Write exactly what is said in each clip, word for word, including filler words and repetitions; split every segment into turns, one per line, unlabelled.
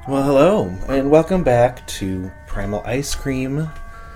Well, hello, and welcome back to Primal Ice Cream,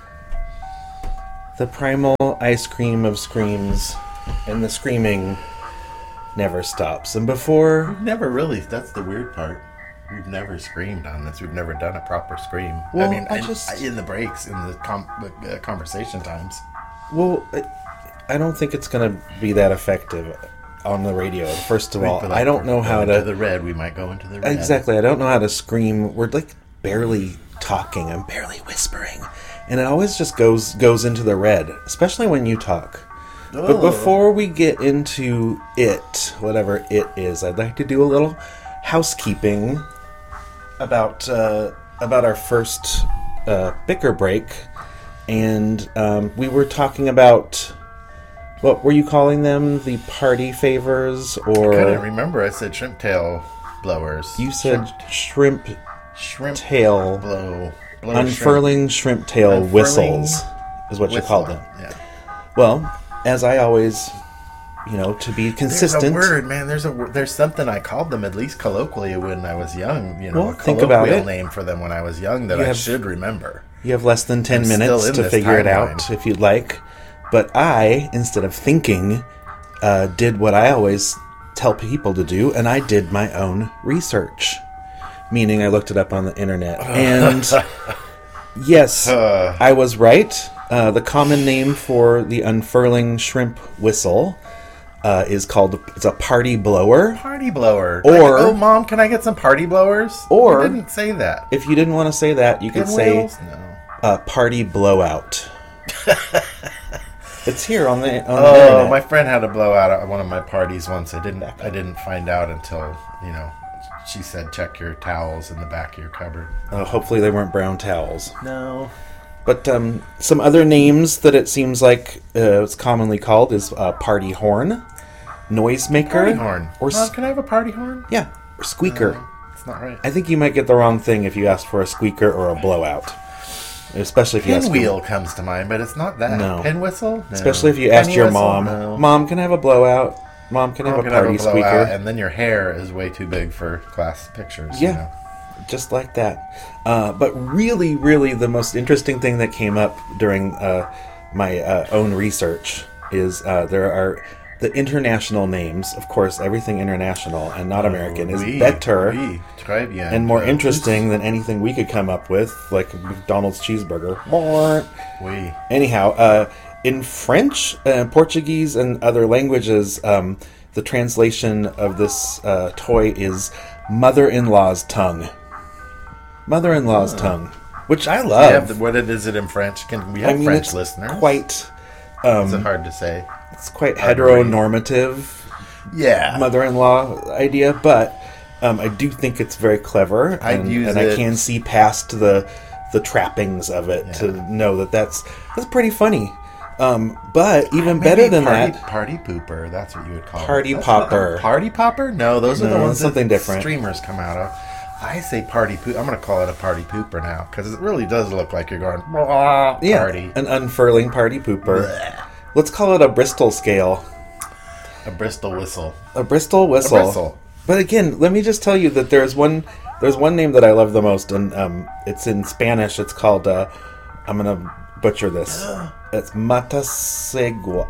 the primal ice cream of screams, and the screaming never stops. And before...
We've never really, that's the weird part. We've never screamed on this. We've never done a proper scream.
Well,
I mean,
I
in,
just...
in the breaks, in the, com- the uh, conversation times.
Well, I, I don't think it's going to be that effective on the radio. First of all,
like
I don't know how to...
Into the red, we might go into the red.
Exactly, I don't know how to scream. We're like barely talking. I'm barely whispering. And it always just goes goes into the red, especially when you talk. Oh. But before we get into it, whatever it is, I'd like to do a little housekeeping about uh, about our first uh, bicker break. And um, we were talking about... What were you calling them? The party favors, or...
I couldn't remember. I said shrimp tail blowers.
You said shrimp,
shrimp, shrimp
tail...
blow. blow
Unfurling shrimp, shrimp tail
Unfurling
whistles is what
whistler.
You called them.
Yeah.
Well, as I always, you know, to be consistent...
There's a word, man. There's a there's something I called them, at least colloquially, when I was young. You know,
Well,
a
think
colloquial
about it.
name for them when I was young that
You
I
have-
should remember.
You have less than ten
I'm
minutes
still in
to
this
figure it
timeline.
out, if you'd like. But I, instead of thinking, uh, did what I always tell people to do, and I did my own research. Meaning I looked it up on the internet. And yes,
Uh.
I was right. Uh, the common name for the unfurling shrimp whistle uh, is called, it's a party blower.
Party blower.
Or-
like, oh, Mom, can I get some party blowers?
Or-
You didn't say that.
If you didn't want to say that, you could say
Pinwheels? No.
uh, party blowout. It's here on the, on the
Oh,
internet.
my friend had a blowout at one of my parties once. I didn't. I didn't find out until you know. She said, "Check your towels in the back of your cupboard."
Uh, hopefully they weren't brown towels.
No.
But um, some other names that it seems like uh, it's commonly called is uh, party horn, noisemaker,
Party horn.
or
Mom,
s-
can I have a party horn?
yeah, or squeaker.
No, it's not right.
I think you might get the wrong thing if you ask for a squeaker or a blowout, especially if you ask.
Pinwheel comes to mind, but it's not that.
No.
Pin whistle. No.
Especially if you asked
Penny
your
whistle?
mom,
No.
"Mom, can I have a blowout? Mom, can I have
Mom,
a
can I
party
blowout?
squeaker?"
And then your hair is way too big for class pictures.
Yeah.
You know?
Just like that. Uh, but really, really, the most interesting thing that came up during uh, my uh, own research is uh, there are the international names. Of course, everything international and not American is
Oui,
better
oui, très bien.
and more
Uh,
interesting than anything we could come up with, like McDonald's cheeseburger.
Oui.
Anyhow, uh, in French, uh, Portuguese, and other languages, um, the translation of this uh, toy is mother-in-law's tongue. Mother-in-law's tongue, which I
Do you
love.
have the, what it is it in French? Can we have
I mean,
French
it's
listeners?
quite,
Is it hard to say?
it's quite
Hard to read.
heteronormative
Yeah.
mother-in-law idea, but um, I do think it's very clever,
I'd
and,
use
and I
it-
can see past the the trappings of it to know that that's that's pretty funny. Um, but even
Maybe
better than
party,
that,
party pooper. That's what you would call
Party
it. That's
popper.
not- party popper? No, those are
No,
the ones
something
that
different.
streamers come out of. I say party poop. I'm going to call it a party pooper now because it really does look like you're going "Blah,
yeah,
party.
an unfurling party pooper.
Bleh.
Let's call it a Bristol scale,
A Bristol whistle.
a Bristol whistle.
A Bristol.
But again, let me just tell you that there's one there's one name that I love the most, and um, it's in Spanish. It's called uh, I'm gonna butcher this. It's Matasegua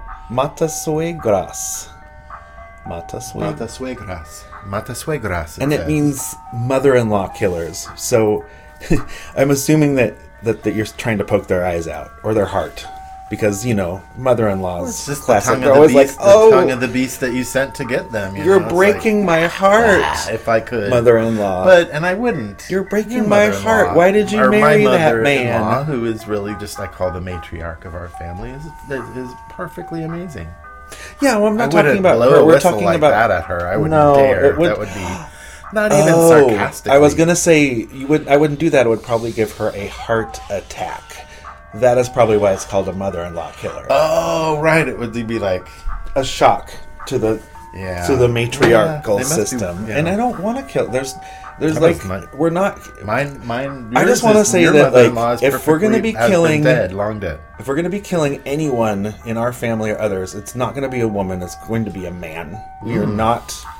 Matasuegras. Matasuegras.
Matasuegras. Matasuegras.
And it
says.
means mother-in-law killers. So I'm assuming that, that, that you're trying to poke their eyes out or their heart. Because, you know, mother-in-laws
It's just
classic.
the
They're
tongue of the
always
beast,
like, oh,
the tongue of the beast that you sent to get them. You
you're
know? It's
breaking
like,
my heart,
"Ah, if I could,
mother-in-law.
But and I wouldn't.
You're breaking
Your
my
mother-in-law,
heart. Why did you
or
marry
my
that
mother-in-law,
man?
Who is really just I call the matriarch of our family is is perfectly amazing.
Yeah, well, I'm
I
not
wouldn't
talking about
blow
her.
a
We're
whistle
talking
like
about
that at her. I wouldn't
No,
dare.
it would-
That would be not even
Oh,
sarcastic.
I was gonna say you would. I wouldn't do that. It would probably give her a heart attack. That is probably why it's called a mother-in-law killer.
Oh, right. It would be like
a shock to the
yeah
to the matriarchal
Yeah, they must be,
system.
you
And
know.
I don't want to kill. There's there's
That
like
was my-
we're not.
Mine, mine.
I just
yours
wanna
is-
say
your
that, like,
mother-in-law is
if we're gonna
perfectly-
be
has been
killing-
dead, long dead.
If we're going to be killing anyone in our family or others, it's not going to be a woman. It's going to be a man. We are not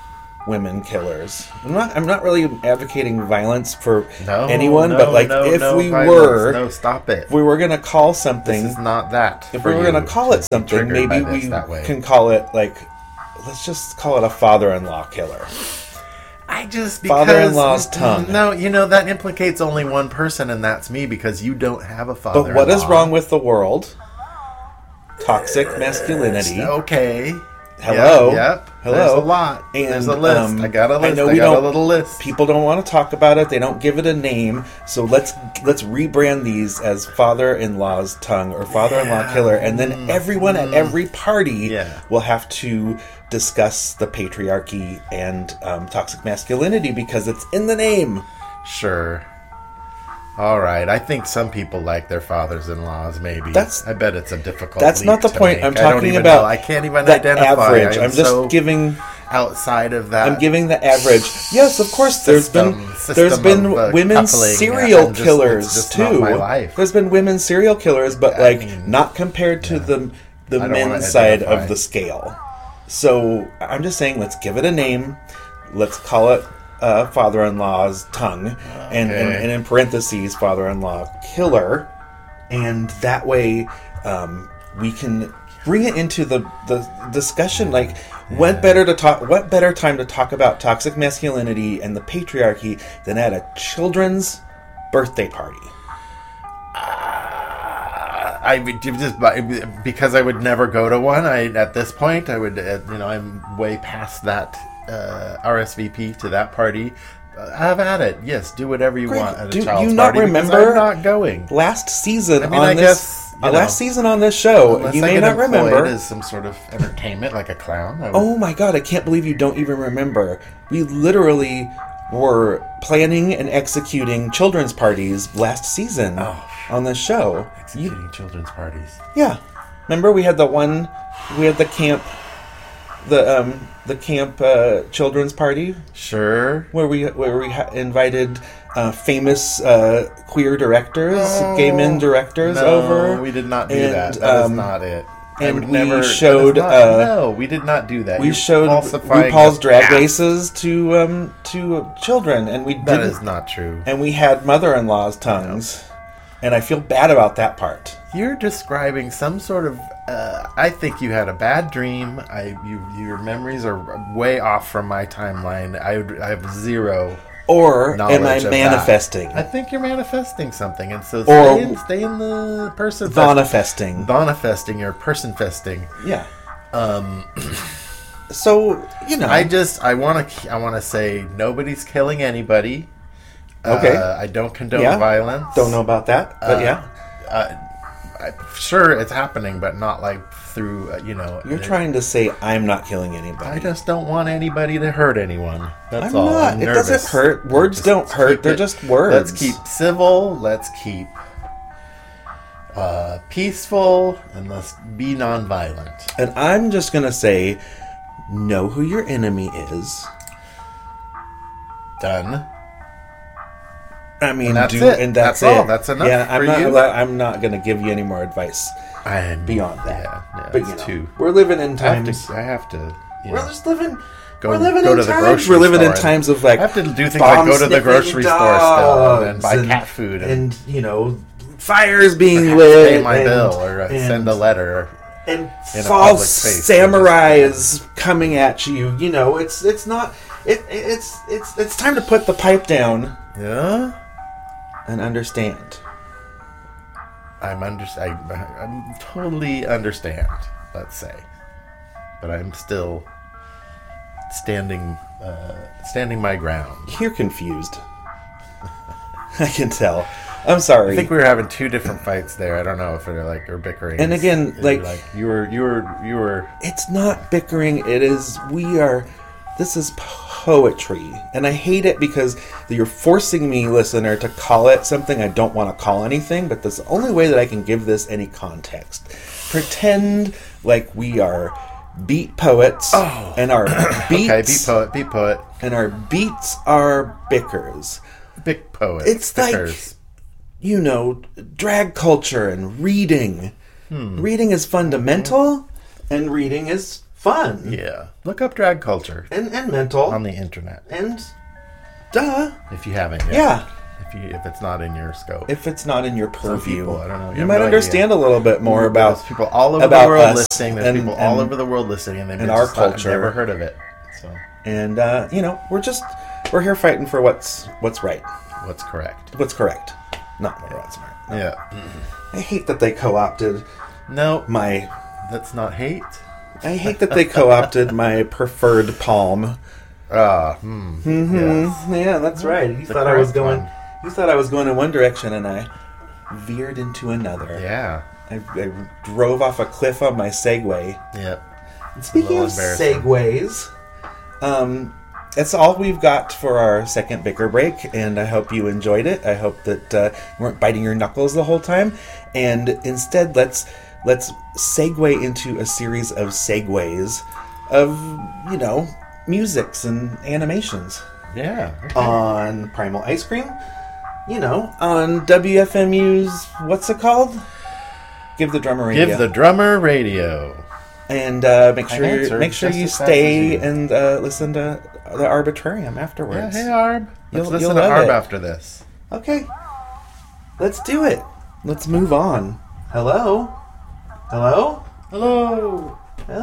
women killers. I'm not. I'm not really advocating violence for
No,
anyone,
no,
but like
no,
if
no
we
violence.
were,
No, stop it.
if we were gonna call something,
This is not that.
if
for
we were
you
gonna call
to
it
be
something,
triggered by
maybe
this
we
that way.
can call it like, let's just call it a father-in-law killer.
I just because,
Father-in-law's tongue.
No, you know that implicates only one person, and that's me because you don't have a father.
But what is wrong with the world? Toxic masculinity.
Okay.
Hello.
Yep. yep.
Hello.
There's a lot.
And,
There's a list.
um,
I got a
I
list.
know
I,
we
got a
don't-
little list.
People don't want to talk about it. They don't give it a name. So let's let's rebrand these as father-in-law's tongue or father-in-law
Yeah.
killer, and then everyone at every party
Yeah.
will have to discuss the patriarchy and um, toxic masculinity because it's in the name.
Sure. All right. I think some people like their fathers-in-laws. Maybe.
That's-
I bet it's a difficult.
That's
leap
not the
to
point.
make.
I'm
I don't
talking
even
about
know. I can't even
the
identify.
average.
I'm,
I'm just
so
giving.
outside of that.
I'm giving the average. Yes, of course. There's
System-
been
system
there's been
of, uh,
women's
coupling.
serial
I'm just-
killers
it's just
too.
not my life.
There's been women's serial killers, but
I
like
mean,
not compared to the the
I don't wanna
men's side
identify.
of the scale. So I'm just saying, let's give it a name. Let's call it uh, father-in-law's tongue, and, and
Okay.
and in parentheses, father-in-law killer, and that way um, we can bring it into the the discussion. Like, what better to talk? What better time to talk about toxic masculinity and the patriarchy than at a children's birthday party?
I would just because I would never go to one. I at this point I would uh, you know I'm way past that uh, R S V P to that party. Uh, have at it. Yes, do whatever you
Greg,
want at a
do
child's
you not
party because
remember-
I'm not going.
Last season
I mean,
on
I
this,
guess, you
uh,
know,
last season on this show,
Unless
you
I
may
get
not
employed
remember.
as some sort of entertainment, like a clown. I would,
Oh my god, I can't believe you don't even remember. We literally were planning and executing children's parties last season
Oh.
on this show. You,
executing children's parties.
yeah. Remember we had the one, we had the camp, the um, the camp uh, children's party
Sure.
where we where we ha- invited uh, famous uh, queer directors, gay men directors
no,
over.
we did not do
and,
that. That is
um,
not it. I
and
would
we
never, that is
showed,
not-
uh,
no, we did not do that.
We
You're
showed
falsifying
RuPaul's
the
Drag
facts.
Races to um, to children, and we
That
didn't.
is not true.
And we had mother-in-law's tongues, and I feel bad about that part.
You're describing some sort of. Uh, I think you had a bad dream. I you your memories are way off from my timeline. I would- I have zero.
Or am I
knowledge of
manifesting?
that. I think you're manifesting something, and so
Or-
stay in, stay in the person.
Vanifesting.
Vanifesting or person festing.
Yeah.
Um,
So you know,
I just I want to I want to say nobody's killing anybody.
Okay.
Uh, I don't condone
Yeah.
violence.
don't know about that, but
Uh,
yeah,
Uh, I, sure, it's happening, but not like through uh, you know.
you're
it-
trying to say I'm not killing
I
anybody.
just don't want anybody to hurt anyone. That's
I'm
all.
not.
I'm
It
nervous.
doesn't hurt. Words
Just
don't hurt.
keep
They're
it-
just words.
Let's keep civil. Let's keep uh, peaceful, and let's be nonviolent.
And I'm just gonna say, know who your enemy is.
Done.
I mean,
And that's
do,
it.
and that's,
That's all.
it.
That's enough
Yeah, I'm
for
not.
you?
I'm not going to give you any more advice
And
beyond that.
Yeah, yeah
but
it's
you know,
too.
we're living in
I have
times.
to. I have to you
We're
know,
just living.
go,
we're living
go
in
to the
times.
grocery
We're living
store
in
and-
times of like
I have to do things like go to the grocery store still and then buy
and,
cat food and,
and you know fires being
have
lit.
to pay my
and,
bill or uh,
and,
send a letter.
and
in a public
false
space.
samurais coming at you. You know, it's it's not. It, it's it's it's time to put the pipe down
Yeah.
and understand.
I'm under. I, I'm totally understand. Let's say, but I'm still standing, uh, standing my ground.
You're confused. I can tell. I'm sorry.
I think we were having two different fights there. I don't know if they're like or bickering.
And again,
You're
like-
you were, you were, you were.
It's not bickering. It is. We are. This is poetry, and I hate it because you're forcing me, listener, to call it something I don't want to call anything. But that's the only way that I can give this any context. Pretend like we are beat poets,
Oh.
and our beats
Okay, beat poet, beat poet,
and our beats are bickers.
big poet.
It's like-
bickers.
You know, drag culture and reading.
Hmm.
Reading is fundamental, and reading is fun.
Yeah. Look up drag culture
And, and mental.
on the internet.
And, duh.
If you haven't yet.
Yeah.
If you if it's not in your scope.
If it's not in your purview.
people, I don't know. You
You,
have
might
no
understand a little bit more about
There's people all over
about
the world
us
listening. There's
and-
people all
and-
over the world listening, and they've
and
just
our
not-
culture.
never heard of it. So
And, uh, you know, we're just, we're here fighting for what's what's right.
what's correct?
What's correct. Not what's right. No.
Yeah.
I hate that they co-opted
No,
my...
that's not hate.
I hate that they co-opted my preferred palm.
Ah, hmm.
Mm-hmm.
Yes.
Yeah, that's right. You
The
thought I was
correct
going...
one.
You thought I was going in one direction, and I veered into another.
Yeah.
I, I drove off a cliff on my Segway.
Yep.
And speaking
A
of
little embarrassing.
Segways, um, that's all we've got for our second bicker break, and I hope you enjoyed it. I hope that uh, you weren't biting your knuckles the whole time, and instead let's let's segue into a series of segues of, you know, musics and animations
Yeah. Okay.
on Primal Ice Cream. You know, on W F M U's, what's it called? Give the drummer radio.
Give the drummer radio.
And uh, make
I
sure
answered
make sure
just
you
as fast
stay
as you.
and uh, listen to the Arbitrarium
Yeah,
afterwards.
hey Arb. Let's
You'll-
listen
you'll
to
love
Arb
it.
after this.
Okay, let's do it. Let's move on. Hello, hello.
Hello.